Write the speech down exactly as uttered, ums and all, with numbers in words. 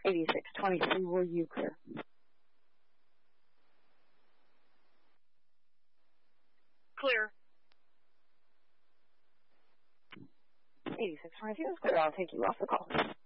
eighty-six twenty-three, were you clear? Clear. eighty-six twenty-two is clear. I'll take you off the call.